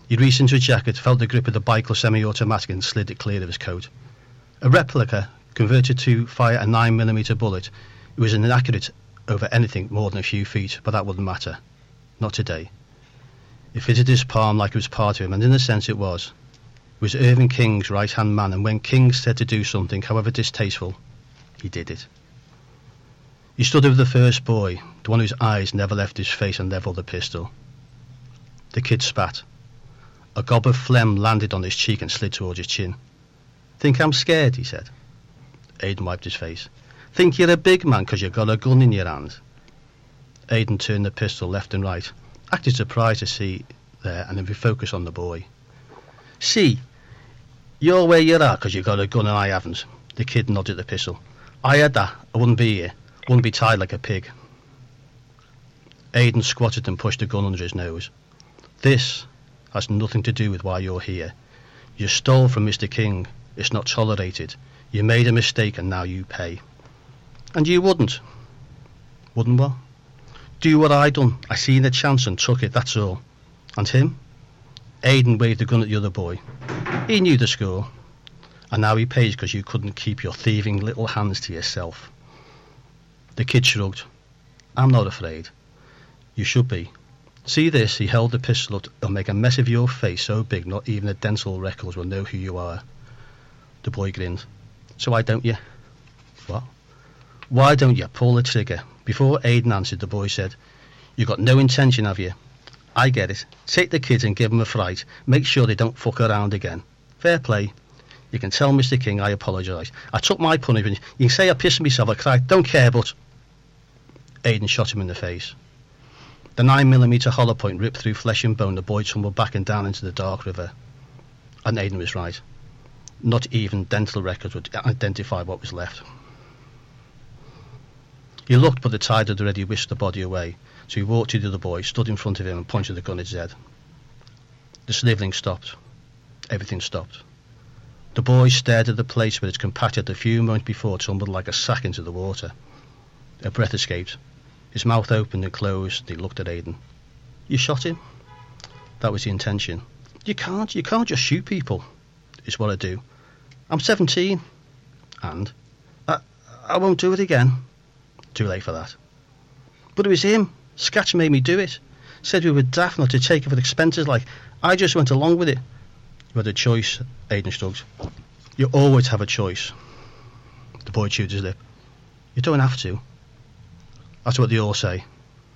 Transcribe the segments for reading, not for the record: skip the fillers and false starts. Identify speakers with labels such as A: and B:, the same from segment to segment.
A: He reached into his jacket, felt the grip of the Bicol semi-automatic and slid it clear of his coat. A replica, converted to fire a 9mm bullet, it was inaccurate over anything more than a few feet, but that wouldn't matter. Not today. It fitted his palm like it was part of him, and in a sense it was. It was Irving King's right-hand man, and when King said to do something, however distasteful, he did it. He stood over the first boy, the one whose eyes never left his face, and levelled the pistol. The kid spat. A gob of phlegm landed on his cheek and slid towards his chin. "Think I'm scared?" he said. Aidan wiped his face. "Think you're a big man 'cause you've got a gun in your hand?" Aidan turned the pistol left and right, acted surprised to see there, and then refocused on the boy. "See, you're where you are 'cause you've got a gun and I haven't." The kid nodded at the pistol. "I had that, I wouldn't be here. Wouldn't be tied like a pig." Aidan squatted and pushed the gun under his nose. "This has nothing to do with why you're here. You stole from Mr. King. It's not tolerated. You made a mistake and now you pay." "And you wouldn't?" "Wouldn't what?" "Do what I done. I seen a chance and took it, that's all." "And him?" Aidan waved the gun at the other boy. "He knew the score. And now he pays because you couldn't keep your thieving little hands to yourself." The kid shrugged. "I'm not afraid." "You should be. See this?" He held the pistol up. "It'll make a mess of your face so big not even the dental records will know who you are." The boy grinned. "So why don't you?" "What?" "Why don't you pull the trigger?" Before Aidan answered, the boy said, "You got no intention, have you?" "I get it. Take the kids and give them a fright. Make sure they don't fuck around again. Fair play. You can tell Mr. King I apologise. I took my punishment. You can say I pissed myself, I cried. Don't care, but..." Aidan shot him in the face. The 9mm hollow point ripped through flesh and bone. The boy tumbled back and down into the dark river. And Aidan was right. Not even dental records would identify what was left. He looked, but the tide had already whisked the body away, so he walked to the other boy, stood in front of him and pointed the gun at his head. The snivelling stopped. Everything stopped. The boy stared at the place where its compacted a few moments before tumbled like a sack into the water. A breath escaped. His mouth opened and closed, and he looked at Aidan. "You shot him?" "That was the intention." You can't just shoot people." "It's what I do." "I'm 17. "And?" I won't do it again." "Too late for that." "But it was him. Scatch made me do it. Said we were daft not to take it for expenses like. I just went along with it." "You had a choice," Aidan shrugged. "You always have a choice." The boy chewed his lip. "You don't have to. That's what they all say."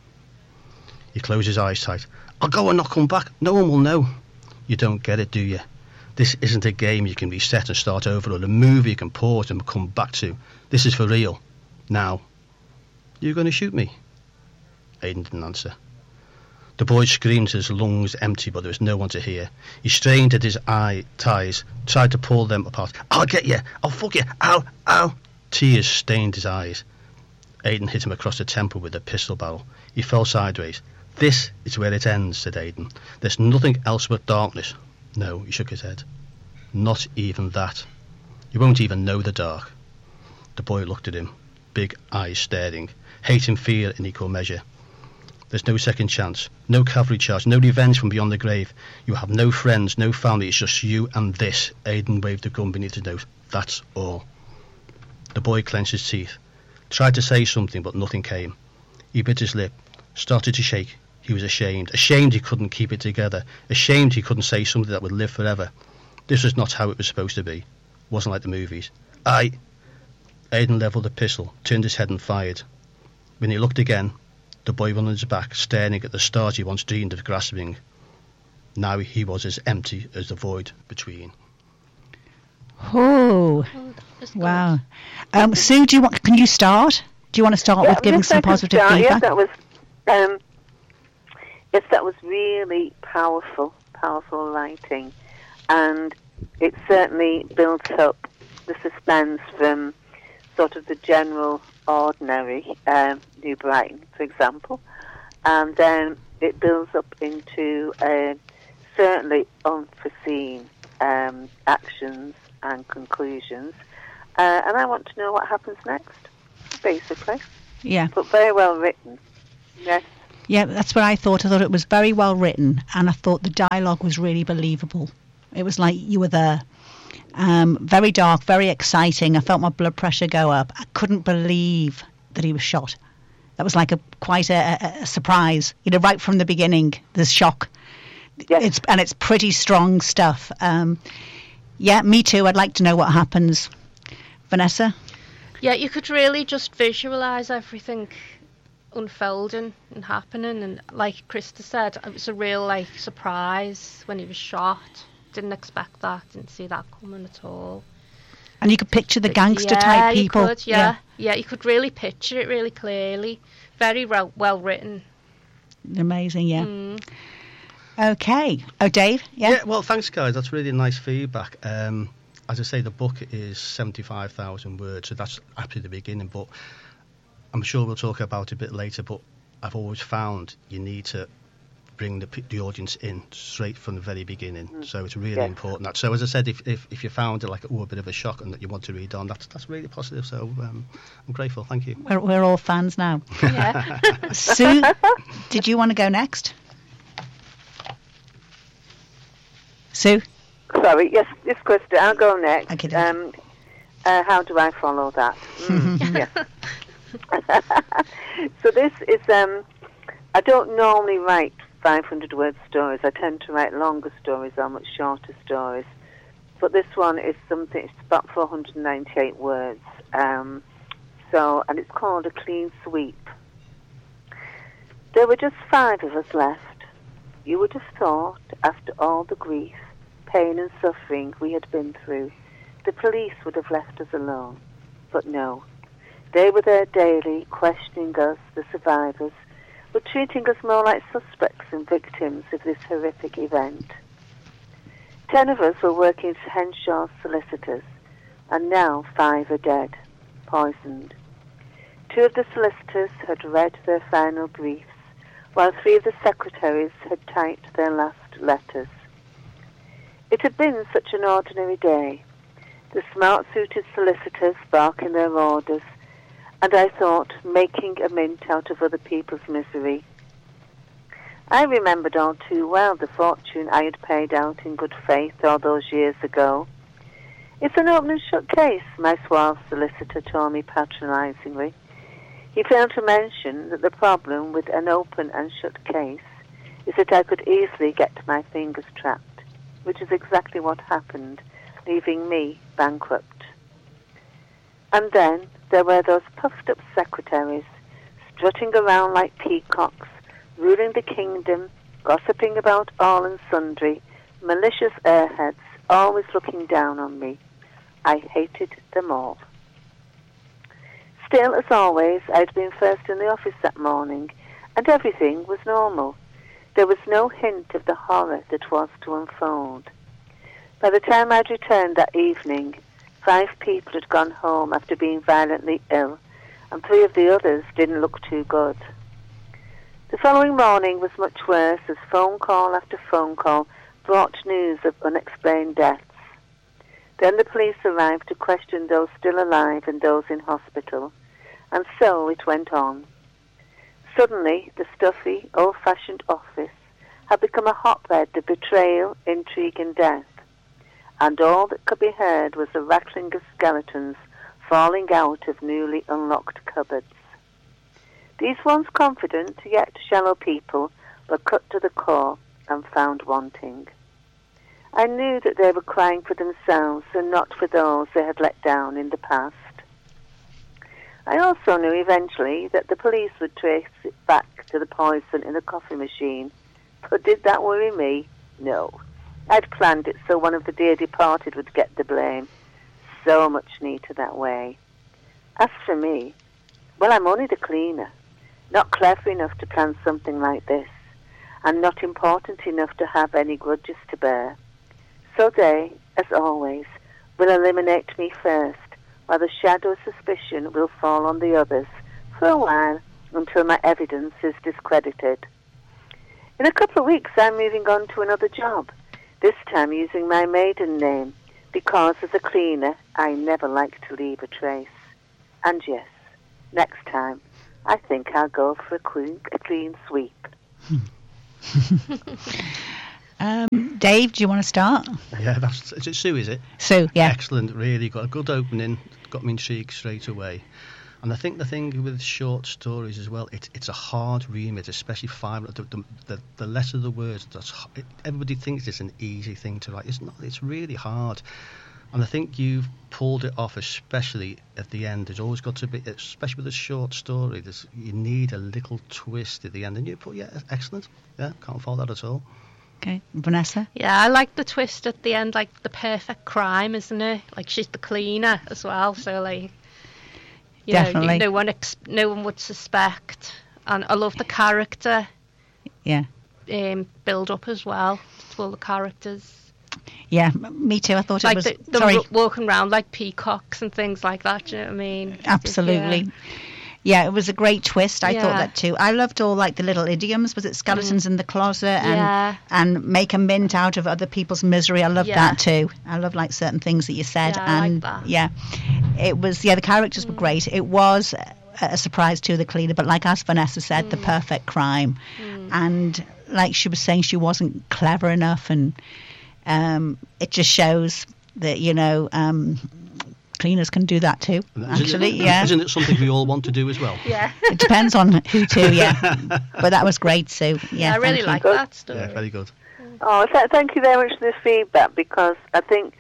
A: He closed his eyes tight. "I'll go and not come back. No one will know." "You don't get it, do you? This isn't a game you can reset and start over, or a movie you can pause and come back to. This is for real. Now. You going to shoot me?" Aidan didn't answer. The boy screamed till his lungs empty, but there was no one to hear. He strained at his ties, tried to pull them apart. "I'll get you. I'll fuck you. Ow." Tears stained his eyes. Aidan hit him across the temple with a pistol barrel. He fell sideways. "This is where it ends," said Aidan. "There's nothing else but darkness." "No," he shook his head. "Not even that. You won't even know the dark." The boy looked at him, big eyes staring, hate and fear in equal measure. "There's no second chance, no cavalry charge, no revenge from beyond the grave. You have no friends, no family, it's just you and this." Aidan waved the gun beneath his nose. "That's all." The boy clenched his teeth, tried to say something, but nothing came. He bit his lip, started to shake. He was ashamed he couldn't keep it together, ashamed he couldn't say something that would live forever. This was not how it was supposed to be. It wasn't like the movies. Aidan levelled the pistol, turned his head and fired. When he looked again, the boy was on his back, staring at the stars he once dreamed of grasping. Now he was as empty as the void between.
B: Oh, wow. Sue, can you start? Do you want to start with giving some positive feedback?
C: Yes, that was really powerful writing, and it certainly built up the suspense from sort of the general ordinary New Brighton, for example, and then it builds up into certainly unforeseen actions and conclusions, and I want to know what happens next, basically.
B: Yeah.
C: But very well written. Yes.
B: Yeah, that's what I thought. I thought it was very well written, and I thought the dialogue was really believable. It was like you were there. Very dark, very exciting. I felt my blood pressure go up. I couldn't believe that he was shot. That was like quite a surprise. You know, right from the beginning, there's shock.
C: Yes.
B: It's pretty strong stuff. Yeah, me too. I'd like to know what happens. Vanessa?
D: Yeah, you could really just visualise everything unfolding and happening, and like Krista said, it was a real surprise when he was shot. Didn't expect that, didn't see that coming at all.
B: And you could picture the gangster type people.
D: You could, yeah, you could really picture it really clearly. Very well written.
B: Amazing, yeah. Okay. Oh, Dave?
A: Yeah, well, thanks, guys. That's really nice feedback. As I say, the book is 75,000 words, so that's actually the beginning, but I'm sure we'll talk about it a bit later, but I've always found you need to bring the audience in straight from the very beginning, so it's really important. That. So as I said, if you found it a bit of a shock and that you want to read on, that's really positive, so I'm grateful. Thank you.
B: We're all fans now.
D: Yeah.
B: Sue, did you want to go next? Sue?
C: Sorry, yes, Krista, I'll go next.
B: Okay.
C: How do I follow that? Yes. So this is, I don't normally write 500-word stories. I tend to write longer stories or much shorter stories. But this one is something, it's about 498 words. And it's called A Clean Sweep. There were just 5 of us left. You would have thought, after all the grief, pain and suffering we had been through, the police would have left us alone. But no. They were there daily, questioning us, the survivors, but treating us more like suspects and victims of this horrific event. 10 of us were working at Henshaw's solicitors, and now 5 are dead, poisoned. 2 of the solicitors had read their final briefs, while 3 of the secretaries had typed their last letters. It had been such an ordinary day, the smart-suited solicitors barking their orders, and I thought, making a mint out of other people's misery. I remembered all too well the fortune I had paid out in good faith all those years ago. It's an open and shut case, my suave solicitor told me patronisingly. He failed to mention that the problem with an open and shut case is that I could easily get my fingers trapped, which is exactly what happened, leaving me bankrupt. And then there were those puffed-up secretaries, strutting around like peacocks, ruling the kingdom, gossiping about all and sundry, malicious airheads, always looking down on me. I hated them all. Still, as always, I'd been first in the office that morning, and everything was normal. There was no hint of the horror that was to unfold. By the time I'd returned that evening, 5 people had gone home after being violently ill, and 3 of the others didn't look too good. The following morning was much worse, as phone call after phone call brought news of unexplained deaths. Then the police arrived to question those still alive and those in hospital, and so it went on. Suddenly, the stuffy, old-fashioned office had become a hotbed of betrayal, intrigue, and death, and all that could be heard was the rattling of skeletons falling out of newly unlocked cupboards. These once confident, yet shallow people were cut to the core and found wanting. I knew that they were crying for themselves and not for those they had let down in the past. I also knew eventually that the police would trace it back to the poison in the coffee machine. But did that worry me? No. I'd planned it so one of the dear departed would get the blame. So much neater that way. As for me, well, I'm only the cleaner. Not clever enough to plan something like this, and not important enough to have any grudges to bear. So they, as always, will eliminate me first, while the shadow of suspicion will fall on the others for a while until my evidence is discredited. In a couple of weeks, I'm moving on to another job, this time using my maiden name, because as a cleaner, I never like to leave a trace. And yes, next time, I think I'll go for a clean sweep.
B: Dave, do you want to start?
A: Yeah, is it Sue, is it?
B: Sue, yeah.
A: Excellent, really got a good opening, got me intrigued straight away. And I think the thing with short stories as well, it's a hard remit, especially 5. The less of the words, everybody thinks it's an easy thing to write. It's not. It's really hard. And I think you've pulled it off, especially at the end. There's always got to be, especially with a short story, you need a little twist at the end. And you put, yeah, excellent. Yeah, can't fault that at all.
B: Okay, Vanessa?
D: Yeah, I like the twist at the end, like the perfect crime, isn't it? Like she's the cleaner as well, so like, you
B: Definitely.
D: know, no one would suspect. And I love the character.
B: Yeah.
D: Build up as well to all the characters.
B: Yeah, me too. I thought
D: like
B: it was...
D: walking around like peacocks and things like that, do you know what I mean?
B: Absolutely. Yeah, it was a great twist. I thought that too. I loved all like the little idioms. Was it skeletons in the closet and make a mint out of other people's misery? I loved that too. I love like certain things that you said.
D: Yeah,
B: and
D: I like that.
B: Yeah, it was. Yeah, the characters were great. It was a surprise to the cleaner, but like as Vanessa said, the perfect crime. And like she was saying, she wasn't clever enough, and it just shows that cleaners can do that too.
A: Isn't it something we all want to do as well?
D: Yeah.
B: It depends on who to, But that was great, Sue. Yeah,
D: I really like that story.
A: Yeah, very good.
C: Oh, thank you very much for the feedback, because I think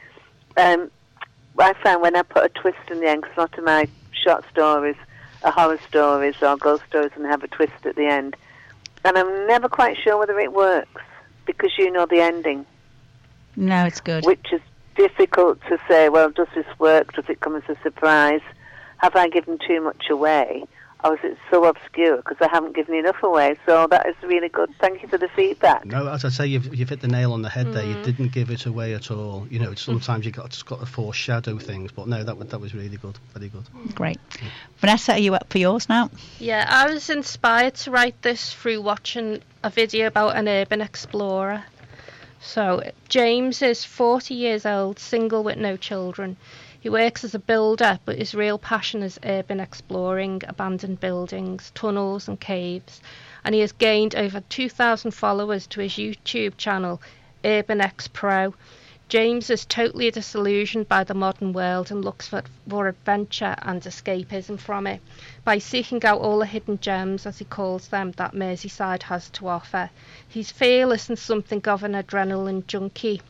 C: I found when I put a twist in the end, because a lot of my short stories are horror stories or ghost stories and have a twist at the end, and I'm never quite sure whether it works, because you know the ending.
B: No, it's good.
C: Which is difficult to say, well, does this work? Does it come as a surprise? Have I given too much away? Or is it so obscure because I haven't given enough away? So that is really good. Thank you for the feedback.
A: No, as I say, you've hit the nail on the head there. You didn't give it away at all. You know, sometimes you just got to foreshadow things, but no, that was really good. Very good.
B: Great. Vanessa, are you up for yours now?
D: Yeah, I was inspired to write this through watching a video about an urban explorer. So, James is 40 years old, single with no children. He works as a builder, but his real passion is urban exploring, abandoned buildings, tunnels and caves. And he has gained over 2,000 followers to his YouTube channel, Urban X Pro. James is totally disillusioned by the modern world and looks for adventure and escapism from it by seeking out all the hidden gems, as he calls them, that Merseyside has to offer. He's fearless and something of an adrenaline junkie.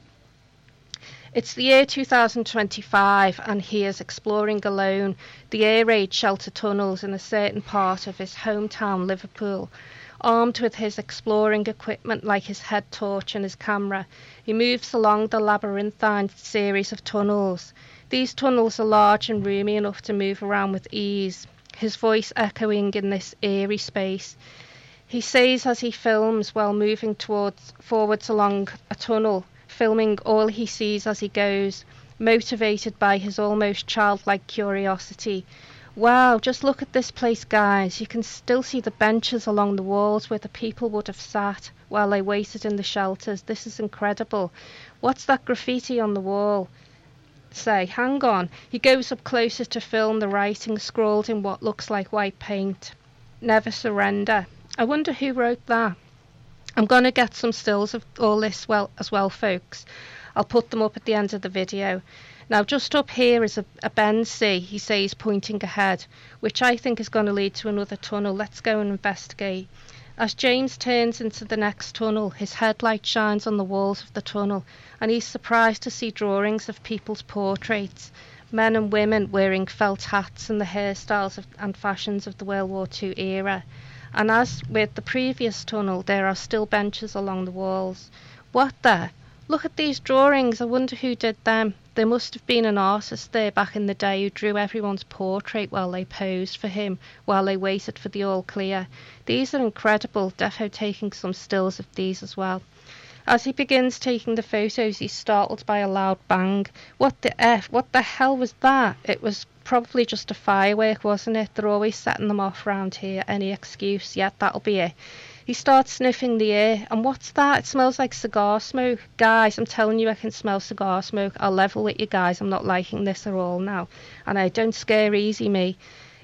D: It's the year 2025 and he is exploring alone the air raid shelter tunnels in a certain part of his hometown, Liverpool. Armed with his exploring equipment like his head torch and his camera, he moves along the labyrinthine series of tunnels. These tunnels are large and roomy enough to move around with ease, his voice echoing in this eerie space. He says as he films while moving forwards along a tunnel, filming all he sees as he goes, motivated by his almost childlike curiosity. Wow, just look at this place, guys. You can still see the benches along the walls where the people would have sat while they waited in the shelters. This is incredible. What's that graffiti on the wall? Say, hang on. He goes up closer to film the writing scrawled in what looks like white paint. Never surrender. I wonder who wrote that. I'm going to get some stills of all this as well, folks. I'll put them up at the end of the video. Now, just up here is a bend, see, he says, pointing ahead, which I think is going to lead to another tunnel. Let's go and investigate. As James turns into the next tunnel, his headlight shines on the walls of the tunnel, and he's surprised to see drawings of people's portraits, men and women wearing felt hats and the hairstyles and fashions of the World War II era. And as with the previous tunnel, there are still benches along the walls. What the? Look at these drawings. I wonder who did them. There must have been an artist there back in the day who drew everyone's portrait while they posed for him, while they waited for the all clear. These are incredible. Defo taking some stills of these as well. As he begins taking the photos, he's startled by a loud bang. What the F? What the hell was that? It was probably just a firework, wasn't it? They're always setting them off round here. Any excuse? Yeah, that'll be it. He starts sniffing the air, and what's that? It smells like cigar smoke. Guys, I'm telling you I can smell cigar smoke. I'll level with you guys. I'm not liking this at all now. And I don't scare easy, me.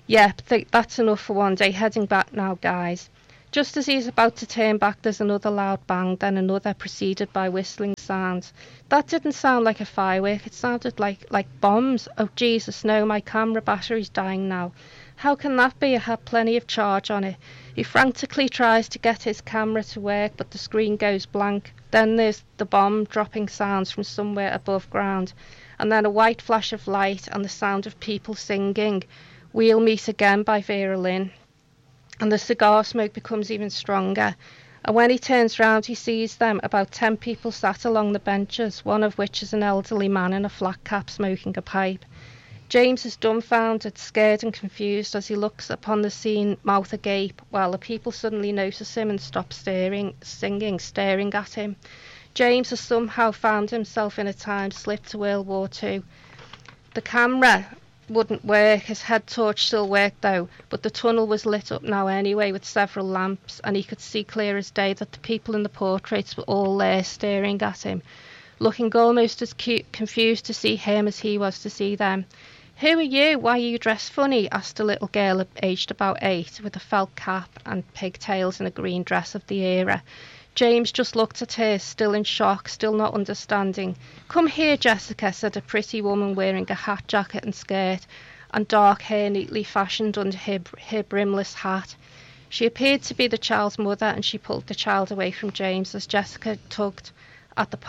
D: Yep, that's enough for one day. Heading back now, guys. Just as he's about to turn back, there's another loud bang, then another, preceded by whistling sounds. That didn't sound like a firework, it sounded like bombs. Oh Jesus, no, my camera battery's dying now. How can that be? I had plenty of charge on it. He frantically tries to get his camera to work, but the screen goes blank. Then there's the bomb dropping sounds from somewhere above ground, and then a white flash of light and the sound of people singing We'll Meet Again by Vera Lynn. And the cigar smoke becomes even stronger. And when he turns round, he sees them, about 10 people sat along the benches, one of which is an elderly man in a flat cap smoking a pipe. James is dumbfounded, scared and confused as he looks upon the scene, mouth agape, while the people suddenly notice him and stop staring at him. James has somehow found himself in a time slip to World War II. The camera wouldn't work, his head torch still worked though, but the tunnel was lit up now anyway with several lamps, and he could see clear as day that the people in the portraits were all there staring at him, looking almost as confused to see him as he was to see them. "Who are you? Why are you dressed funny?" asked a little girl aged about 8 with a felt cap and pigtails and a green dress of the era. James just looked at her, still in shock, still not understanding. "Come here, Jessica," said a pretty woman wearing a hat, jacket and skirt, and dark hair neatly fashioned under her brimless hat. She appeared to be the child's mother, and she pulled the child away from James as Jessica tugged at the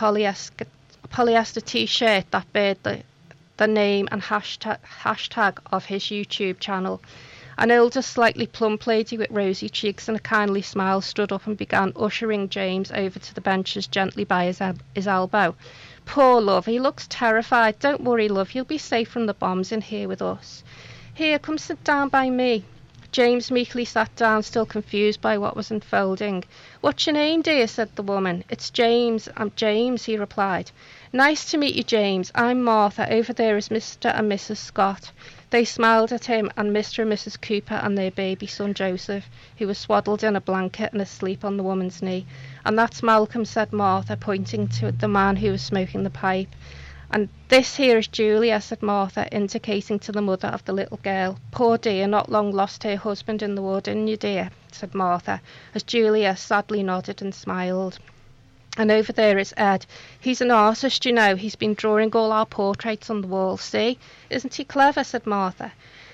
D: polyester t-shirt that bared the name and hashtag of his YouTube channel. An older, slightly plump lady with rosy cheeks and a kindly smile stood up and began ushering James over to the benches gently by his elbow. "Poor love, he looks terrified. Don't worry, love, he'll be safe from the bombs in here with us. Here, come sit down by me." James meekly sat down, still confused by what was unfolding. "What's your name, dear?" said the woman. "It's James. I'm James," he replied. "Nice to meet you, James. I'm Martha. Over there is Mr. and Mrs. Scott." They smiled at him, and Mr. and Mrs. Cooper and their baby son Joseph, who was swaddled in a blanket and asleep on the woman's knee. "And that's Malcolm," said Martha, pointing to the man who was smoking the pipe. "And this here is Julia," said Martha, indicating to the mother of the little girl. "Poor dear, not long lost her husband in the war, didn't you, dear?" said Martha, as Julia sadly nodded and smiled. "And over there is Ed. He's an artist, you know. He's been drawing all our portraits on the wall. See? Isn't he clever?" said Martha.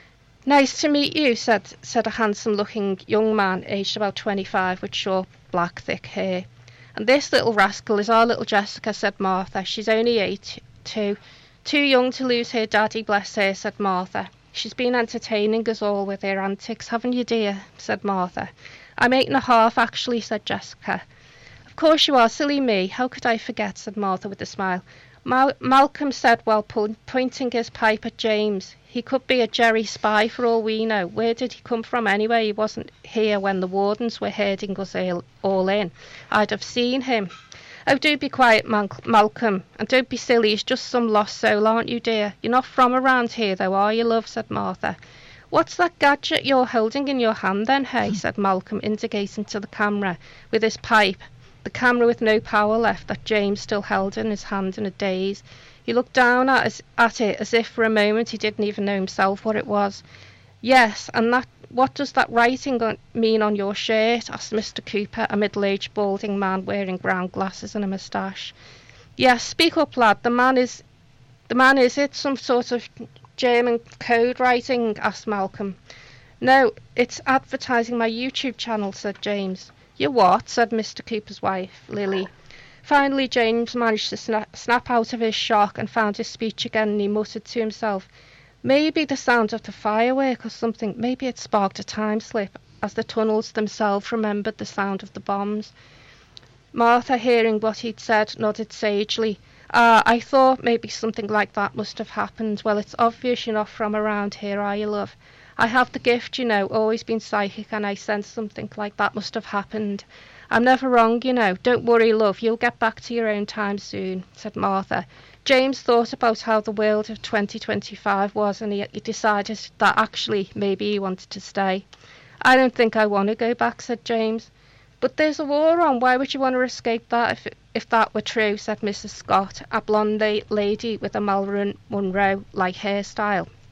D: "Nice to meet you," said a handsome-looking young man, aged about 25, with short, black, thick hair. "And this little rascal is our little Jessica," said Martha. "She's only 8, too young to lose her daddy, bless her," said Martha. "She's been entertaining us all with her antics, haven't you, dear?" said Martha. "I'm 8.5, actually," said Jessica. "Of course you are, silly me. How could I forget?" said Martha with a smile. Malcolm said while pointing his pipe at James. "He could be a Jerry spy for all we know. Where did he come from anyway? He wasn't here when the wardens were herding us all in. I'd have seen him." "Oh, do be quiet, Malcolm, and don't be silly. He's just some lost soul, aren't you, dear? You're not from around here, though, are you, love?" said Martha. "What's that gadget you're holding in your hand, then, hey?" said Malcolm, indicating to the camera with his pipe, the camera with no power left, that James still held in his hand in a daze. He looked down at it as if for a moment he didn't even know himself what it was. "Yes, and what does that writing mean on your shirt?" asked Mr. Cooper, a middle-aged balding man wearing brown glasses and a moustache. "Yes, speak up, lad. The man is it some sort of German code writing?" asked Malcolm. "No, it's advertising my YouTube channel," said James. "You what?" said Mr. Cooper's wife, Lily. Finally, James managed to snap out of his shock and found his speech again, and he muttered to himself, "Maybe the sound of the firework or something. Maybe it sparked a time slip," as the tunnels themselves remembered the sound of the bombs. Martha, hearing what he'd said, nodded sagely. "Ah, I thought maybe something like that must have happened. Well, it's obvious you're not from around here, are you, love? I have the gift, you know, always been psychic, and I sense something like that must have happened. I'm never wrong, you know. Don't worry, love, you'll get back to your own time soon," said Martha. James thought about how the world of 2025 was, and he decided that actually maybe he wanted to stay. "I don't think I want to go back," said James. "But there's a war on. Why would you want to escape that if that were true?" said Mrs. Scott, a blonde lady with a Marilyn Monroe-like hairstyle.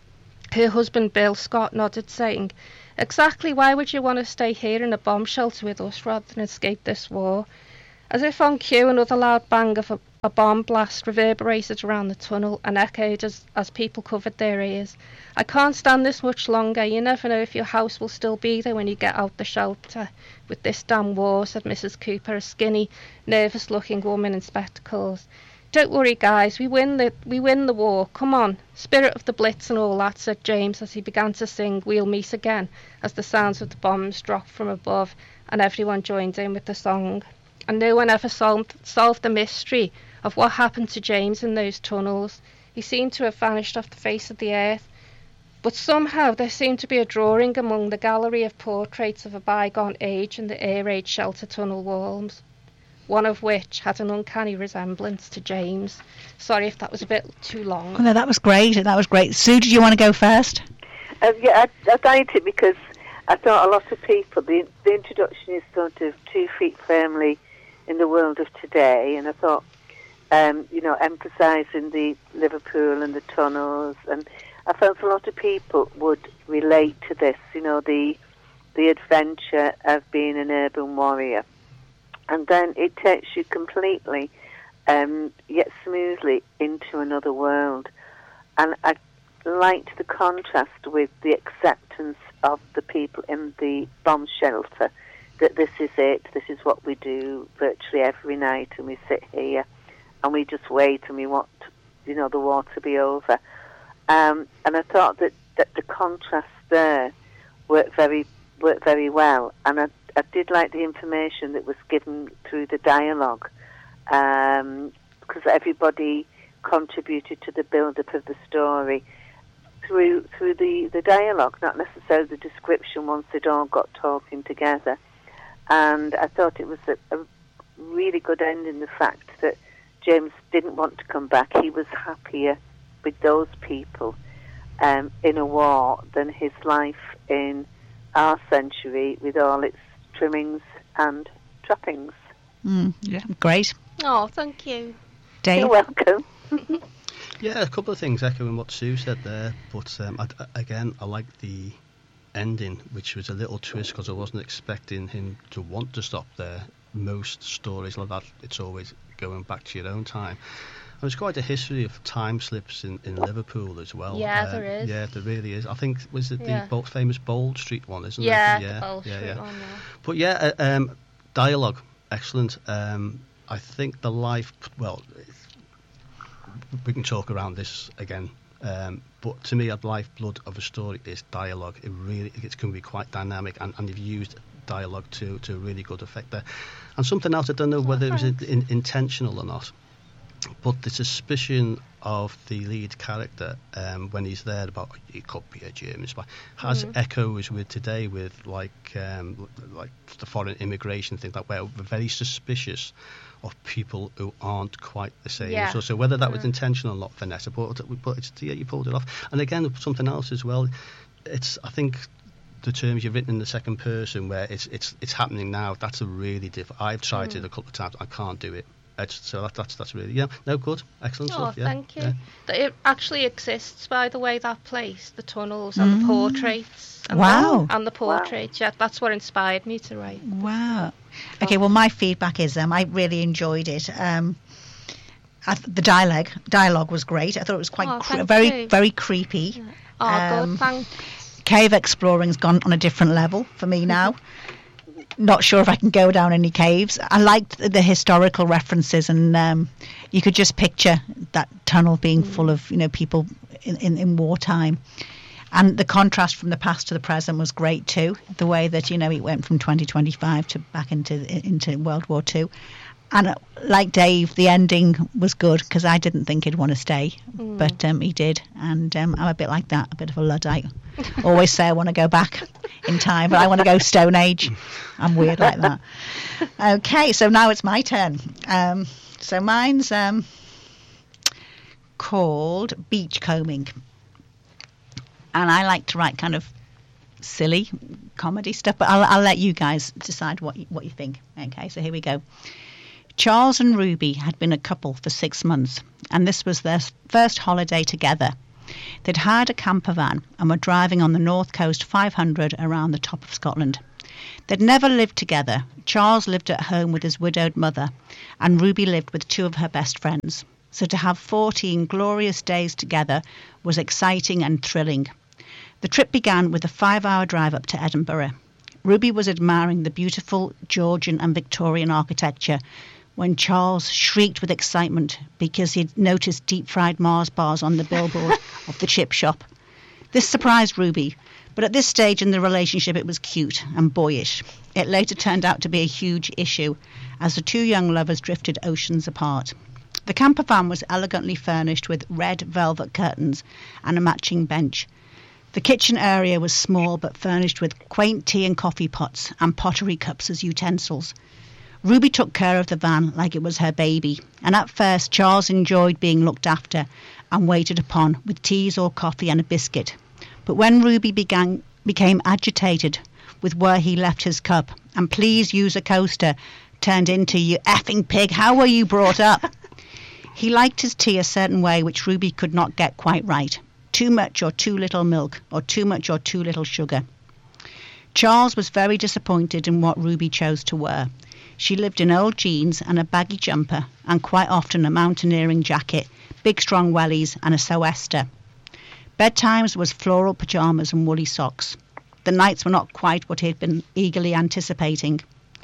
D: Her husband Bill Scott nodded, saying, "Exactly, why would you want to stay here in a bomb shelter with us rather than escape this war?" As if on cue, another loud bang of a bomb blast reverberated around the tunnel and echoed as people covered their ears. "I can't stand this much longer. You never know if your house will still be there when you get out the shelter with this damn war," said Mrs. Cooper, a skinny, nervous-looking woman in spectacles. "Don't worry, guys, we win the war. Come on, spirit of the Blitz and all that," said James as he began to sing "We'll Meet Again" as the sounds of the bombs dropped from above and everyone joined in with the song. And no one ever solved the mystery of what happened to James in those tunnels. He seemed to have vanished off the face of the earth. But somehow there seemed to be a drawing among the gallery of portraits of a bygone age in the air raid shelter tunnel walls, one of which had an uncanny resemblance to James. Sorry if that was a bit too long.
B: Oh, no, that was great. That was great. Sue, did you want to go first?
C: Yeah, I liked it because I thought a lot of people, the introduction is sort of 2 feet firmly in the world of today, and I thought, emphasising the Liverpool and the tunnels, and I felt a lot of people would relate to this, the adventure of being an urban warrior. And then it takes you completely, yet smoothly, into another world. And I liked the contrast with the acceptance of the people in the bomb shelter, that this is it, this is what we do virtually every night, and we sit here and we just wait and we want, the war to be over. And I thought that the contrast there worked very well. And I did like the information that was given through the dialogue, because everybody contributed to the build-up of the story through the dialogue, not necessarily the description once they'd all got talking together. And I thought it was a really good ending, the fact that James didn't want to come back. He was happier with those people in a war than his life in our century with all its trimmings and trappings.
B: Yeah, great.
D: Oh, thank you.
B: Dave?
C: You're welcome.
A: Yeah, a couple of things echoing what Sue said there, but I like the ending, which was a little twist because I wasn't expecting him to want to stop there. Most stories like that, it's always going back to your own time. And there's quite a history of time slips in Liverpool as well.
D: Yeah, there is.
A: Yeah, there really is. I think, was it the famous Bold Street one, isn't it?
D: Yeah, the Bold Street one, yeah.
A: But yeah, dialogue, excellent. I think the life, we can talk around this again, but to me, the lifeblood of a story is dialogue. It can be quite dynamic, and you've used dialogue to a really good effect there. And something else, I don't know whether it was intentional or not, but the suspicion of the lead character when he's there about he could be a German spy has echoes with today, with like the foreign immigration thing, that we're very suspicious of people who aren't quite the same.
D: Yeah.
A: So whether that was intentional or not, Vanessa, but it's, you pulled it off. And again, something else as well, I think the terms you've written in the second person, where it's happening now, that's a really difficult. I've tried it a couple of times, I can't do it. So that's really, good, excellent stuff. Yeah,
D: thank you. Yeah. It actually exists, by the way, that place, the tunnels and the portraits. And the portraits. Yeah, that's what inspired me to write.
B: Wow. Okay, well, my feedback is I really enjoyed it. The dialogue was great. I thought it was quite very creepy.
D: Yeah. Good, thanks.
B: Cave exploring's gone on a different level for me now. Not sure if I can go down any caves. I liked the historical references, and you could just picture that tunnel being full of people in wartime. And the contrast from the past to the present was great too. The way that it went from 2025 to back into World War II. And like Dave, the ending was good because I didn't think he'd want to stay, but he did. And I'm a bit like that, a bit of a Luddite. Always say I want to go back in time, but I want to go Stone Age. I'm weird like that. Okay, so now it's my turn. So mine's called Beachcombing. And I like to write kind of silly comedy stuff, but I'll let you guys decide what you think. Okay, so here we go. Charles and Ruby had been a couple for 6 months, and this was their first holiday together. They'd hired a camper van and were driving on the North Coast 500 around the top of Scotland. They'd never lived together. Charles lived at home with his widowed mother, and Ruby lived with two of her best friends. So to have 14 glorious days together was exciting and thrilling. The trip began with a 5-hour drive up to Edinburgh. Ruby was admiring the beautiful Georgian and Victorian architecture when Charles shrieked with excitement because he'd noticed deep-fried Mars bars on the billboard of the chip shop. This surprised Ruby, but at this stage in the relationship it was cute and boyish. It later turned out to be a huge issue as the two young lovers drifted oceans apart. The camper van was elegantly furnished with red velvet curtains and a matching bench. The kitchen area was small but furnished with quaint tea and coffee pots and pottery cups as utensils. Ruby took care of the van like it was her baby, and at first Charles enjoyed being looked after and waited upon with teas or coffee and a biscuit. But when Ruby became agitated with where he left his cup, and please use a coaster turned into you effing pig, how were you brought up? He liked his tea a certain way which Ruby could not get quite right. Too much or too little milk, or too much or too little sugar. Charles was very disappointed in what Ruby chose to wear. She lived in old jeans and a baggy jumper, and quite often a mountaineering jacket, big strong wellies and a sou'wester. Bedtimes was floral pyjamas and woolly socks. The nights were not quite what he had been eagerly anticipating.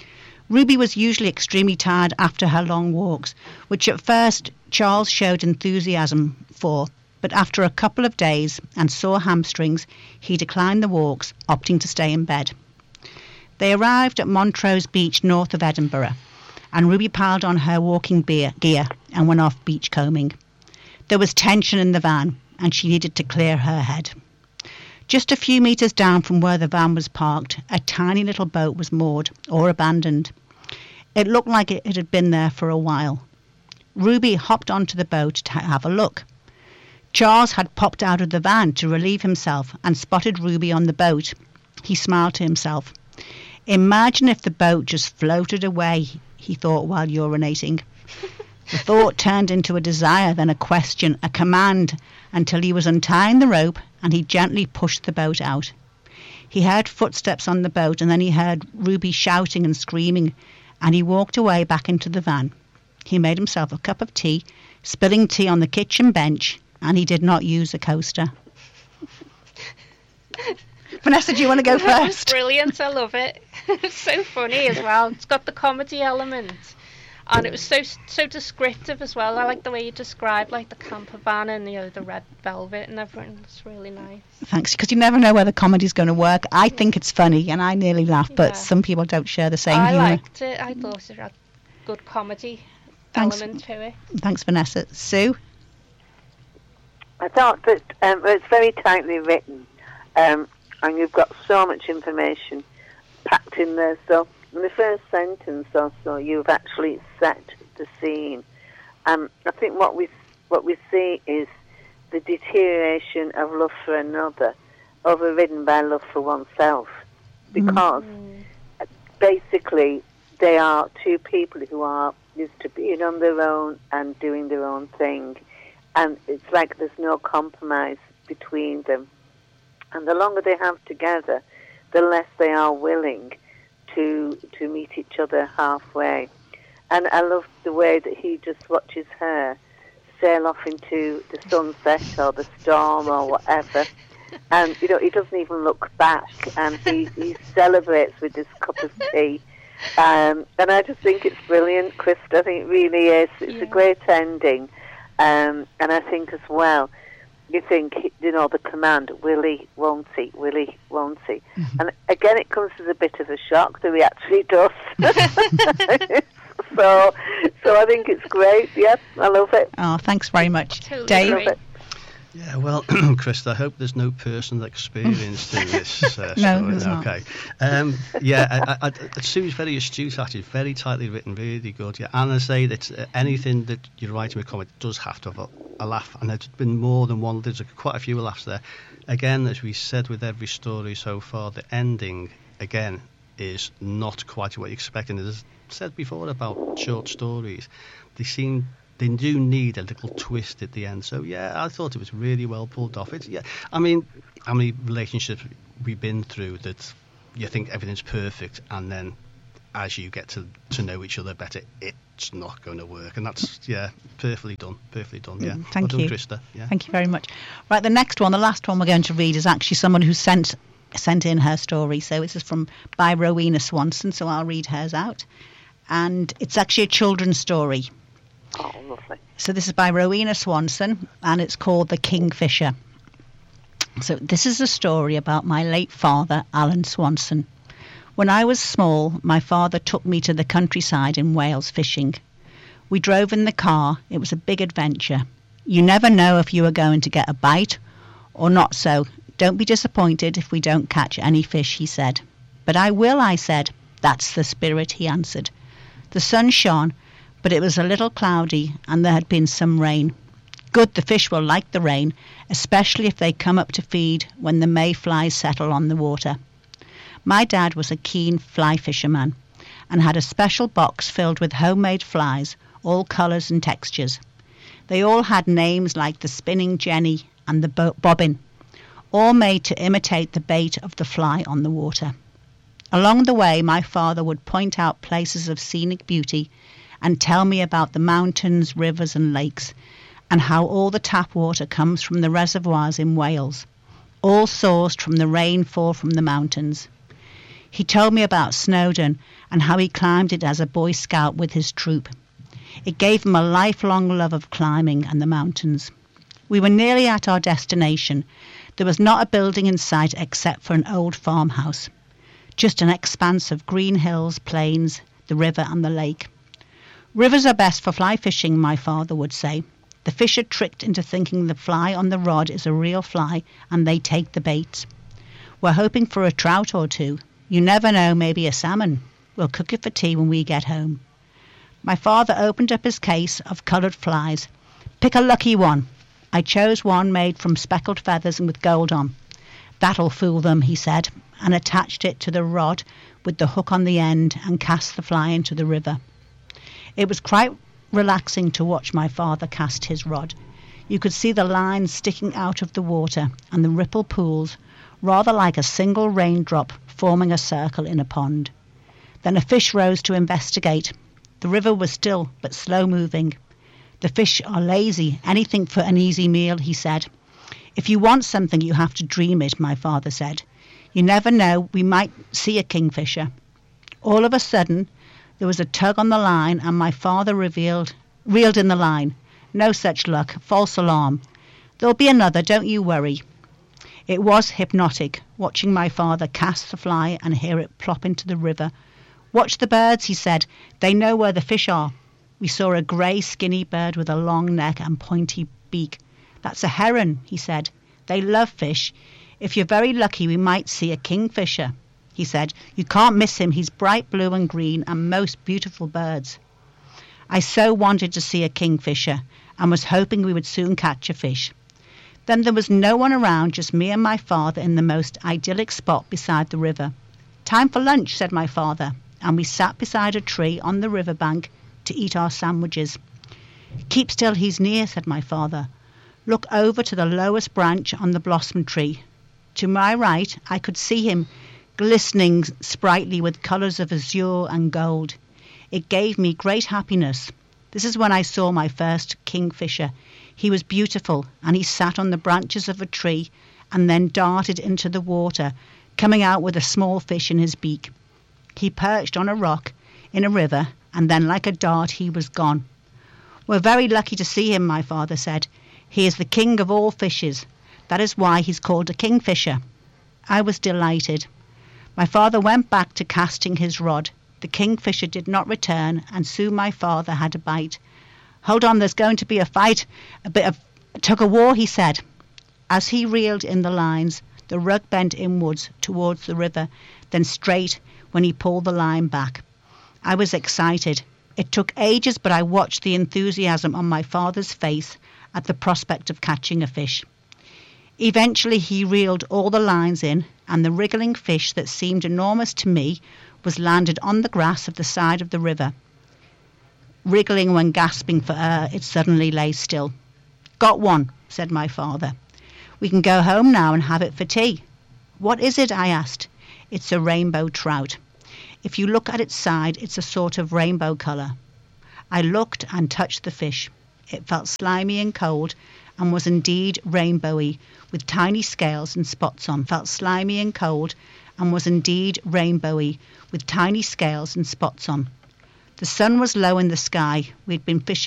B: Ruby was usually extremely tired after her long walks, which at first Charles showed enthusiasm for, but after a couple of days and sore hamstrings, he declined the walks, opting to stay in bed. They arrived at Montrose Beach north of Edinburgh, and Ruby piled on her walking gear and went off beachcombing. There was tension in the van, and she needed to clear her head. Just a few metres down from where the van was parked, a tiny little boat was moored or abandoned. It looked like it had been there for a while. Ruby hopped onto the boat to have a look. Charles had popped out of the van to relieve himself and spotted Ruby on the boat. He smiled to himself. Imagine if the boat just floated away, he thought while urinating. The thought turned into a desire, then a question, a command, until he was untying the rope and he gently pushed the boat out. He heard footsteps on the boat, and then he heard Ruby shouting and screaming, and he walked away back into the van. He made himself a cup of tea, spilling tea on the kitchen bench, and he did not use a coaster. Vanessa, do you want to go first?
D: Brilliant, I love it. It's so funny as well. It's got the comedy element, and it was so descriptive as well. I like the way you described like the camper van and the red velvet and everything. It's really nice.
B: Thanks, because you never know where the comedy's going to work. I think it's funny and I nearly laugh, but some people don't share the same humour.
D: I liked it. I thought it had good comedy element to it.
B: Thanks, Vanessa. Sue?
C: I thought that it's very tightly written, and you've got so much information packed in there. So in the first sentence or so, you've actually set the scene. I think what we see is the deterioration of love for another, overridden by love for oneself, because basically they are two people who are used to being on their own and doing their own thing, and it's like there's no compromise between them. And the longer they have together, the less they are willing to meet each other halfway. And I love the way that he just watches her sail off into the sunset or the storm or whatever. And, he doesn't even look back, and he celebrates with this cup of tea. And I just think it's brilliant, Krista. I think it really is. It's a great ending. And I think as well, you think, the command, will he, won't he, will he, won't he? Mm-hmm. And again, it comes as a bit of a shock that he actually does. So I think it's great. Yes, I love it.
B: Oh, thanks very much.
D: Totally.
B: Dave?
C: I love it.
A: Yeah, well, Krista, I hope there's no personal experience in this story.
B: No, there's not.
A: Okay. Sue's very astute, actually, very tightly written, really good. Yeah, and I say that anything that you're writing with comment does have to have a laugh, and there's been more than one. There's quite a few laughs there. Again, as we said with every story so far, the ending, again, is not quite what you expect. And as I said before about short stories, they seem they do need a little twist at the end. So yeah, I thought it was really well pulled off. It's, yeah, I mean, how many relationships we've been through that you think everything's perfect, and then as you get to know each other better, it's not going to work. And that's, yeah, perfectly done. Yeah.
B: Thank
A: well
B: you,
A: done, Krista. Yeah.
B: Thank you very much. Right, the next one, the last one we're going to read, is actually someone who sent in her story. So this is by Rowena Swanson, so I'll read hers out. And it's actually a children's story.
C: Oh, lovely.
B: So this is by Rowena Swanson, and it's called The Kingfisher. So this is a story about my late father, Alan Swanson. When I was small, my father took me to the countryside in Wales fishing. We drove in the car. It was a big adventure. You never know if you are going to get a bite or not, so don't be disappointed if we don't catch any fish, he said. But I will, I said. That's the spirit, he answered. The sun shone, but it was a little cloudy and there had been some rain. Good, the fish will like the rain, especially if they come up to feed when the mayflies settle on the water. My dad was a keen fly fisherman and had a special box filled with homemade flies, all colours and textures. They all had names like the Spinning Jenny and the Bobbin, all made to imitate the bait of the fly on the water. Along the way, my father would point out places of scenic beauty and tell me about the mountains, rivers and lakes, and how all the tap water comes from the reservoirs in Wales, all sourced from the rainfall from the mountains. He told me about Snowdon and how he climbed it as a Boy Scout with his troop. It gave him a lifelong love of climbing and the mountains. We were nearly at our destination. There was not a building in sight except for an old farmhouse. Just an expanse of green hills, plains, the river and the lake. Rivers are best for fly fishing, my father would say. The fish are tricked into thinking the fly on the rod is a real fly and they take the baits. We're hoping for a trout or two. You never know, maybe a salmon. We'll cook it for tea when we get home. My father opened up his case of coloured flies. Pick a lucky one. I chose one made from speckled feathers and with gold on. That'll fool them, he said, and attached it to the rod with the hook on the end and cast the fly into the river. It was quite relaxing to watch my father cast his rod. You could see the lines sticking out of the water and the ripple pools, rather like a single raindrop forming a circle in a pond. Then a fish rose to investigate. The river was still but slow moving. The fish are lazy, anything for an easy meal, he said. If you want something, you have to dream it, my father said. You never know, we might see a kingfisher. All of a sudden, there was a tug on the line and my father reeled in the line. No such luck, false alarm. There'll be another, don't you worry. It was hypnotic, watching my father cast the fly and hear it plop into the river. Watch the birds, he said. They know where the fish are. We saw a grey, skinny bird with a long neck and pointy beak. That's a heron, he said. They love fish. If you're very lucky, we might see a kingfisher, he said. You can't miss him. He's bright blue and green and most beautiful birds. I so wanted to see a kingfisher and was hoping we would soon catch a fish. Then there was no one around, just me and my father in the most idyllic spot beside the river. Time for lunch, said my father, and we sat beside a tree on the riverbank to eat our sandwiches. Keep still, he's near, said my father. Look over to the lowest branch on the blossom tree. To my right, I could see him, glistening sprightly with colours of azure and gold. It gave me great happiness. This is when I saw my first kingfisher. He was beautiful, and he sat on the branches of a tree and then darted into the water, coming out with a small fish in his beak. He perched on a rock in a river, and then like a dart he was gone. We're very lucky to see him, my father said. He is the king of all fishes. That is why he's called a kingfisher. I was delighted. My father went back to casting his rod. The kingfisher did not return, and soon my father had a bite. Hold on, there's going to be a fight, a bit of tug-of-war, he said. As he reeled in the lines, the rug bent inwards towards the river, then straight when he pulled the line back. I was excited. It took ages, but I watched the enthusiasm on my father's face at the prospect of catching a fish. Eventually he reeled all the lines in, and the wriggling fish that seemed enormous to me was landed on the grass of the side of the river. Wriggling when gasping for air, it suddenly lay still. "Got one," said my father. "We can go home now and have it for tea." "What is it?" I asked. "It's a rainbow trout. If you look at its side, it's a sort of rainbow colour." I looked and touched the fish. It felt slimy and cold, and was indeed rainbowy, with tiny scales and spots on. Felt slimy and cold, and was indeed rainbowy, with tiny scales and spots on. The sun was low in the sky. We'd been fishing